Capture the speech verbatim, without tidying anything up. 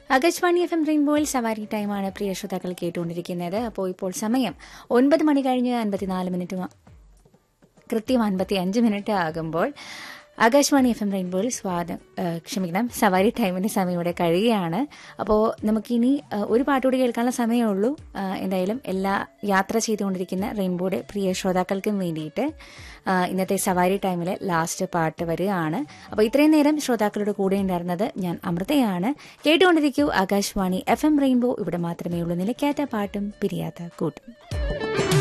Akashvani F M റെയിൻബോയിൽ സവാരി ടൈമാണ് പ്രിയ ശ്രോതാക്കൾ കേട്ടുകൊണ്ടിരിക്കുന്നത്. അപ്പോൾ ഇപ്പോൾ സമയം ഒൻപത് മണി കഴിഞ്ഞ് അൻപത്തിനാല് മിനിറ്റ് കൃത്യം അൻപത്തി അഞ്ച് മിനിറ്റ് ആകുമ്പോൾ ആകാശവാണി എഫ് എം റെയിൻബോയിൽ സ്വാദം ക്ഷമിക്കണം സവാരി ടൈമിന്റെ സമയം ഇവിടെ കഴിയുകയാണ്. അപ്പോൾ നമുക്കിനി ഒരു പാട്ടുകൂടി കേൾക്കാനുള്ള സമയമേ ഉള്ളൂ. എന്തായാലും എല്ലാ യാത്ര ചെയ്തുകൊണ്ടിരിക്കുന്ന റെയിൻബോയുടെ പ്രിയ ശ്രോതാക്കൾക്കും വേണ്ടിയിട്ട് ഇന്നത്തെ സവാരി ടൈമിലെ ലാസ്റ്റ് പാട്ട് വരികയാണ്. അപ്പോൾ ഇത്രയും നേരം ശ്രോതാക്കളുടെ കൂടെ ഉണ്ടായിരുന്നത് ഞാൻ അമൃതയാണ്. കേട്ടുകൊണ്ടിരിക്കൂ ആകാശവാണി എഫ് എം റെയിൻബോ. ഇവിടെ മാത്രമേ ഉള്ളൂ നിലയ്ക്കാത്ത പാട്ടും പിരിയാത്ത കൂട്ടും.